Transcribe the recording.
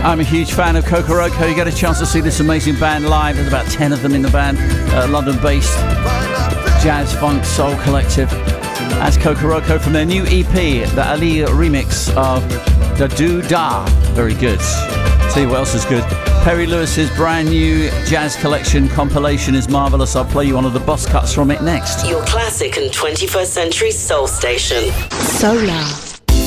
I'm a huge fan of Kokoroko. You get a chance to see this amazing band live. There's about 10 of them in the band, London-based jazz, funk, soul collective. That's Kokoroko from their new EP, the Ali remix of Da Do Da. Very good. Tell you what else is good. Perry Lewis's brand new jazz collection compilation is marvellous. I'll play you one of the boss cuts from it next. Your classic and 21st century soul station. Solar.